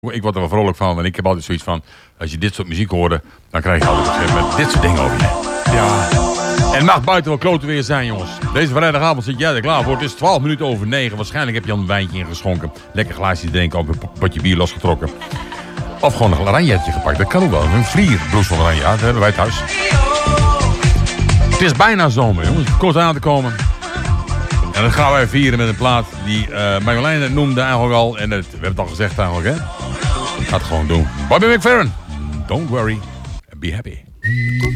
Ik word er wel vrolijk van, want ik heb altijd zoiets van... als je dit soort muziek hoorde, dan krijg je altijd op een gegeven moment dit soort dingen over je. Ja. En het mag buiten wel klote weer zijn, jongens. Deze vrijdagavond zit jij er klaar voor. Het is 12 minuten over 9. Waarschijnlijk heb je al een wijntje ingeschonken. Lekker glaasje drinken of een potje bier losgetrokken. Of gewoon een oranjetje gepakt. Dat kan ook wel. Een vlierbloes van oranje. Ja, dat hebben wij thuis. Het is bijna zomer, jongens. Kort aan te komen. En dat gaan wij vieren met een plaat die Marjolein noemde eigenlijk al. En we hebben het al gezegd eigenlijk, hè. Ga het gewoon doen. Bobby McFerrin. Don't worry. Be happy.